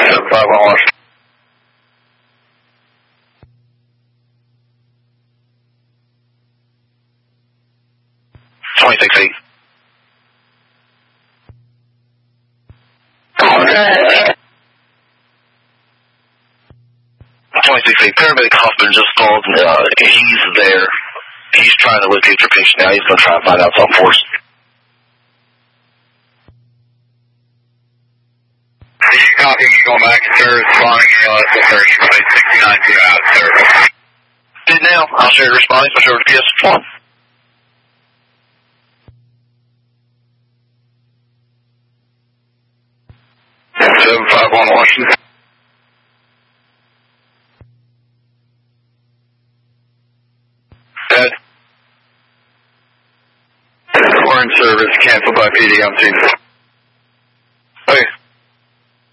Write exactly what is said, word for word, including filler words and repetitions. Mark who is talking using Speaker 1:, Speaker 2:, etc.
Speaker 1: seven five one Washington. twenty-six feet. twenty-six feet. Paramedic Hoffman just called. Uh, he's there. He's trying to locate your patient now. He's going to try and find out something for us. You copy, you going back to service, responding your L S S thirty, plate sixty-nine two out of service. Did now. I'll share the response. I'll share the P S one. seven five one Washington. Dead. We're in service. Canceled by P D. I'm seeing.